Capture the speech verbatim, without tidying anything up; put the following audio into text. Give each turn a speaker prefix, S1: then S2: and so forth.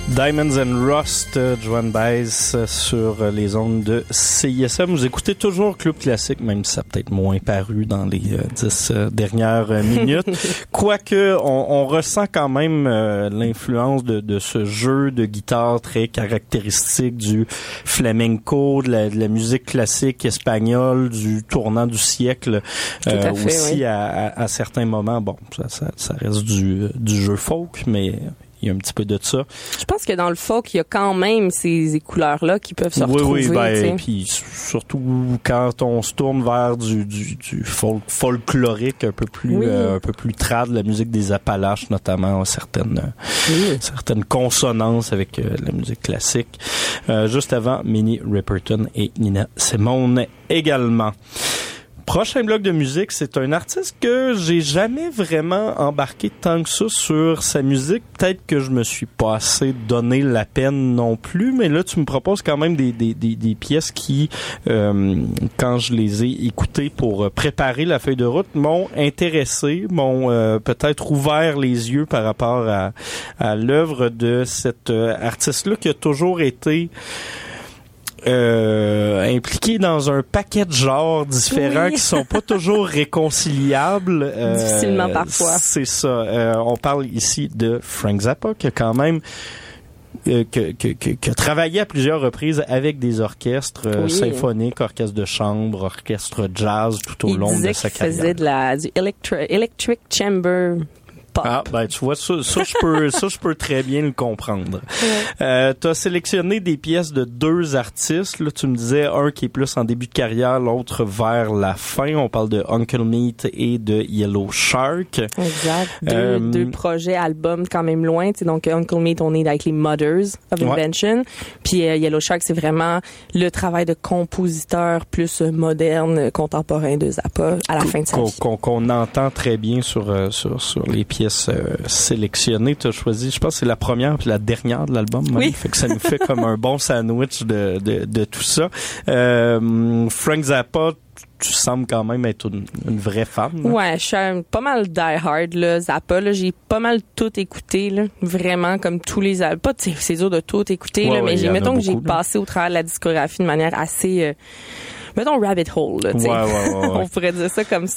S1: Diamonds and Rust, Joan Baez sur les ondes de C I S M. Vous écoutez toujours Club Classique, même si ça a peut-être moins paru dans les euh, dix euh, dernières minutes. Quoique, on, on ressent quand même euh, l'influence de, de ce jeu de guitare très caractéristique du flamenco, de la, de la musique classique espagnole, du tournant du siècle euh, fait, aussi oui. à, à, à certains moments. Bon, ça, ça, ça reste du, du jeu folk, mais il y a un petit peu de ça.
S2: Je pense que dans le folk, il y a quand même ces couleurs-là qui peuvent se
S1: oui,
S2: retrouver.
S1: Oui, ben, puis surtout quand on se tourne vers du, du, du folk, folklorique un peu plus, oui. euh, un peu plus trad, la musique des Appalaches notamment, certaines, oui. certaines consonances avec euh, la musique classique. Euh, juste avant, Minnie Riperton et Nina Simone également. Prochain bloc de musique, c'est un artiste que j'ai jamais vraiment embarqué tant que ça sur sa musique. Peut-être que je me suis pas assez donné la peine non plus, mais là, tu me proposes quand même des, des, des, des pièces qui, euh, quand je les ai écoutées pour préparer la feuille de route, m'ont intéressé, m'ont euh, peut-être ouvert les yeux par rapport à, à l'œuvre de cet euh, artiste-là qui a toujours été Euh, impliqué dans un paquet de genres différents oui. qui sont pas toujours réconciliables. Euh,
S2: Difficilement parfois.
S1: C'est ça. Euh, on parle ici de Frank Zappa, qui a quand même euh, que, que, que, que travaillé à plusieurs reprises avec des orchestres euh, oui. symphoniques, orchestres de chambre, orchestres jazz tout au
S2: Il
S1: long
S2: disait
S1: de sa
S2: qu'il
S1: carrière.
S2: faisait de la, du electri- electric chamber.
S1: Ah, ben, tu vois, ça, ça, je peux, ça, je peux très bien le comprendre. Ouais. Euh, t'as sélectionné des pièces de deux artistes, là. Tu me disais un qui est plus en début de carrière, l'autre vers la fin. On parle de Uncle Meat et de Yellow Shark.
S2: Exact. Deux,
S1: euh,
S2: deux projets, albums quand même loin, tu sais. Donc, Uncle Meat, on est avec les Mothers of Invention. Ouais. Puis, euh, Yellow Shark, c'est vraiment le travail de compositeur plus moderne, contemporain de Zappa à la fin de sa vie.
S1: Qu'on, qu'on entend très bien sur, euh, sur, sur les pièces Euh, sélectionnées. Tu as choisi, je pense que c'est la première puis la dernière de l'album.
S2: Oui.
S1: Fait que ça nous fait comme un bon sandwich de, de, de tout ça. Euh, Frank Zappa, tu sembles quand même être une, une vraie fan. Là.
S2: Ouais, je suis un, pas mal die-hard, là, Zappa. Là, j'ai pas mal tout écouté, là, vraiment, comme tous les albums. Pas, c'est dur de tout écouter, ouais, là, mais ouais, j'ai, mettons que beaucoup, j'ai là. passé au travers de la discographie de manière assez... Euh, mettons rabbit hole, là, tu sais.
S1: Ouais, ouais, ouais, ouais.
S2: On pourrait dire ça comme ça.